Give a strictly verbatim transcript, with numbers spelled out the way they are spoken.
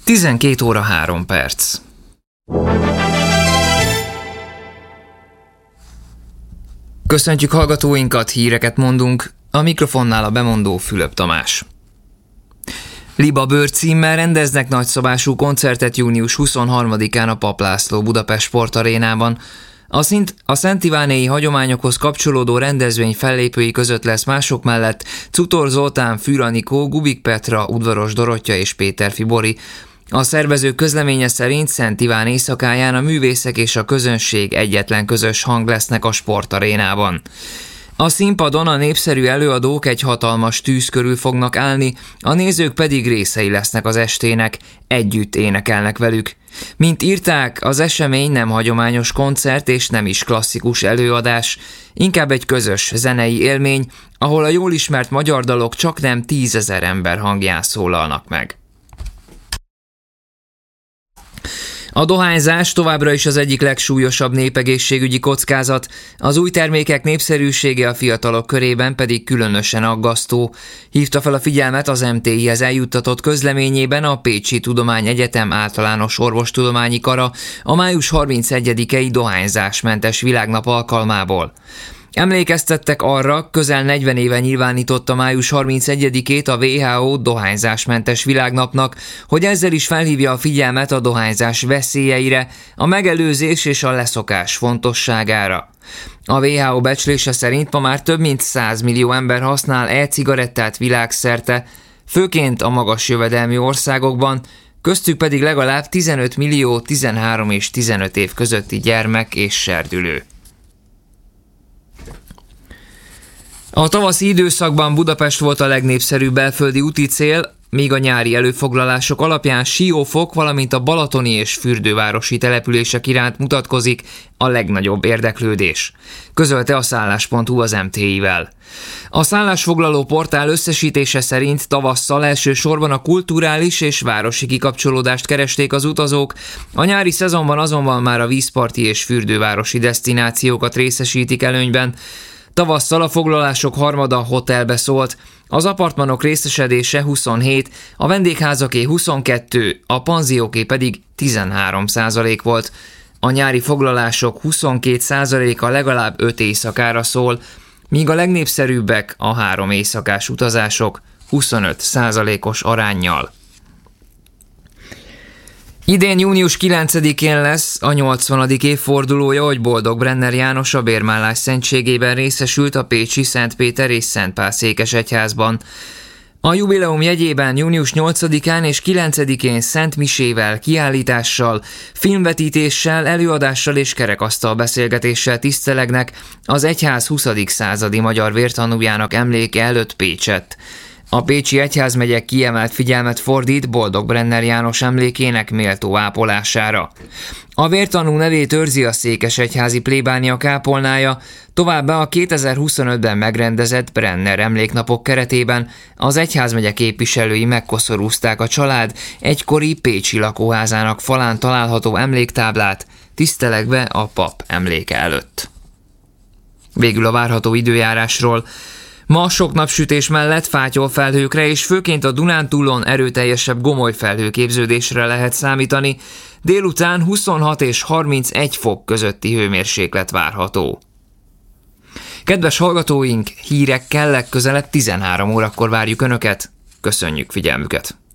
tizenkét óra három perc. Köszöntjük hallgatóinkat, híreket mondunk, a mikrofonnál a bemondó Fülöp Tamás. Liba Bőr címmel rendeznek nagyszabású koncertet június huszonharmadikán a Papp László Budapest Sportarénában. A, szint, a szent ivánéi hagyományokhoz kapcsolódó rendezvény fellépői között lesz mások mellett Cutor Zoltán, Fűr Anikó, Gubik Petra, Udvaros Dorottya és Péter Fibori. A szervező közleménye szerint Szent Iván éjszakáján a művészek és a közönség egyetlen közös hang lesznek a sportarénában. A színpadon a népszerű előadók egy hatalmas tűz körül fognak állni, a nézők pedig részei lesznek az estének, együtt énekelnek velük. Mint írták, az esemény nem hagyományos koncert és nem is klasszikus előadás, inkább egy közös zenei élmény, ahol a jól ismert magyar dalok csaknem tízezer ember hangján szólalnak meg. A dohányzás továbbra is az egyik legsúlyosabb népegészségügyi kockázat, az új termékek népszerűsége a fiatalok körében pedig különösen aggasztó. Hívta fel a figyelmet az em té i-hez eljuttatott közleményében a Pécsi Tudományegyetem Általános Orvostudományi Kara a május harmincegyedikei dohányzásmentes világnap alkalmából. Emlékeztettek arra, közel negyven éve nyilvánította május harmincegyedikét a dupla vé há ó dohányzásmentes világnapnak, hogy ezzel is felhívja a figyelmet a dohányzás veszélyeire, a megelőzés és a leszokás fontosságára. A dupla vé há ó becslése szerint ma már több mint száz millió ember használ e-cigarettát világszerte, főként a magas jövedelmű országokban, köztük pedig legalább tizenöt millió tizenhárom és tizenöt év közötti gyermek és serdülő. A tavaszi időszakban Budapest volt a legnépszerűbb belföldi úti cél, míg a nyári előfoglalások alapján Siófok, valamint a balatoni és fürdővárosi települések iránt mutatkozik a legnagyobb érdeklődés, közölte a szállás pont hu az em té i-vel. A szállásfoglaló portál összesítése szerint tavasszal elsősorban a kulturális és városi kikapcsolódást keresték az utazók, a nyári szezonban azonban már a vízparti és fürdővárosi desztinációkat részesítik előnyben. Tavasszal a foglalások harmada hotelbe szólt, az apartmanok részesedése huszonhét, a vendégházaké huszonkettő, a panzióké pedig tizenhárom százalék volt. A nyári foglalások huszonkét százaléka legalább öt éjszakára szól, míg a legnépszerűbbek a három éjszakás utazások huszonöt százalékos aránnyal. Idén június kilencedikén lesz a nyolcvanadik évfordulója, hogy Boldog Brenner János a bérmállás szentségében részesült a pécsi Szent Péter és Szent Pál székesegyházban. A jubileum jegyében június nyolcadikán és kilencedikén szent misével, kiállítással, filmvetítéssel, előadással és kerekasztal beszélgetéssel tisztelegnek az egyház huszadik századi magyar vértanújának emléke előtt Pécsett. A pécsi egyházmegye kiemelt figyelmet fordít Boldog Brenner János emlékének méltó ápolására. A vértanú nevét őrzi a székesegyházi plébánia kápolnája, továbbá a kétezer-huszonötben megrendezett Brenner emléknapok keretében az egyházmegye képviselői megkoszorúzták a család egykori pécsi lakóházának falán található emléktáblát, tisztelegve a pap emléke előtt. Végül a várható időjárásról. Ma sok napsütés mellett fátyolfelhőkre és főként a Dunántúlon erőteljesebb gomolyfelhő képződésre lehet számítani, délután huszonhat és harmincegy fok közötti hőmérséklet várható. Kedves hallgatóink, hírekkel legközelebb tizenhárom órakor várjuk Önöket, köszönjük figyelmüket!